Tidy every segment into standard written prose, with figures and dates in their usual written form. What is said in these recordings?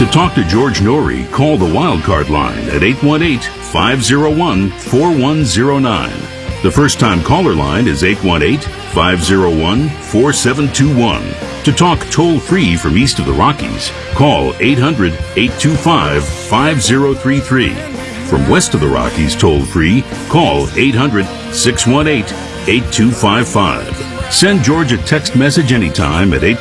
talk to George Norrie, call the Wildcard line at 818-501-4109. The first-time caller line is 818-501-4721. To talk toll-free from east of the Rockies, call 800-825-5033. From west of the Rockies toll-free, call 800-618-8255. Send George a text message anytime at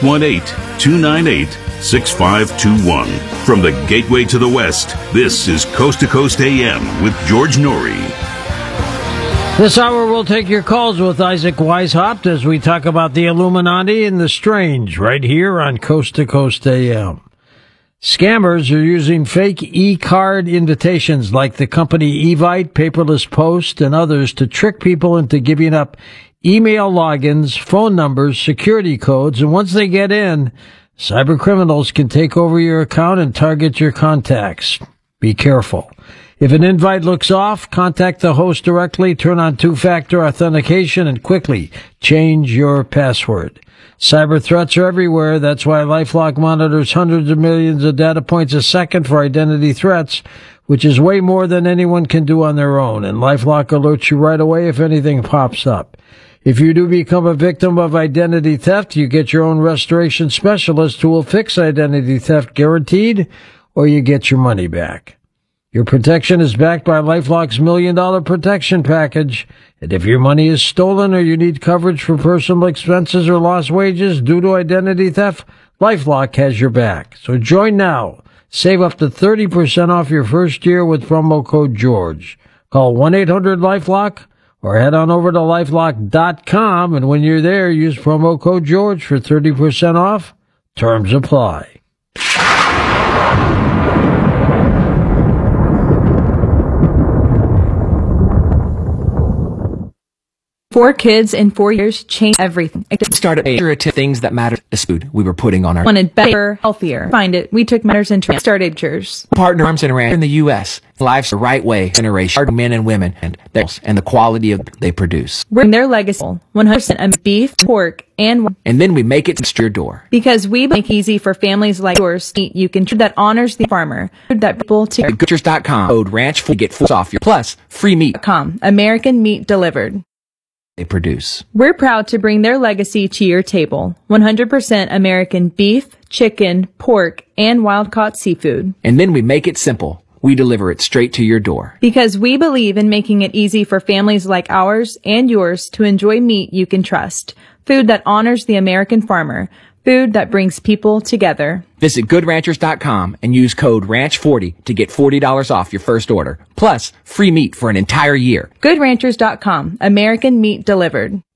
818-298-6521. From the gateway to the west, this is Coast to Coast AM with George Norrie. This hour we'll take your calls with Isaac Weishaupt as we talk about the Illuminati and the strange right here on Coast to Coast AM. Scammers are using fake e-card invitations like the company Evite, Paperless Post, and others to trick people into giving up email logins, phone numbers, security codes, and once they get in, cyber criminals can take over your account and target your contacts. Be careful. If an invite looks off, contact the host directly, turn on two-factor authentication, and quickly change your password. Cyber threats are everywhere. That's why LifeLock monitors hundreds of millions of data points a second for identity threats, which is way more than anyone can do on their own. And LifeLock alerts you right away if anything pops up. If you do become a victim of identity theft, you get your own restoration specialist who will fix identity theft guaranteed, or you get your money back. Your protection is backed by LifeLock's $1 Million Protection Package. And if your money is stolen or you need coverage for personal expenses or lost wages due to identity theft, LifeLock has your back. So join now. Save up to 30% off your first year with promo code George. Call 1-800-LifeLock or head on over to LifeLock.com. And when you're there, use promo code George for 30% off. Terms apply. 4 kids in 4 years changed everything. Started iterative things that mattered. The food we were putting on our wanted better, healthier. Find it. We took matters into started church. partner arms and ran in the U.S. Lives the right way. Generation men and women and the quality of they produce. Bring their legacy 100% beef, pork, and then we make it to your door. Because we make it easy for families like yours to eat. You can that honors the farmer. That people to Goodchers.com. Code ranch to get $4 off your plus free meat. American meat delivered. They produce. We're proud to bring their legacy to your table. 100% American beef, chicken, pork, and wild-caught seafood. And then we make it simple. We deliver it straight to your door. Because we believe in making it easy for families like ours and yours to enjoy meat you can trust. Food that honors the American farmer. Food that brings people together. Visit GoodRanchers.com and use code RANCH40 to get $40 off your first order. Plus, free meat for an entire year. GoodRanchers.com. American meat delivered.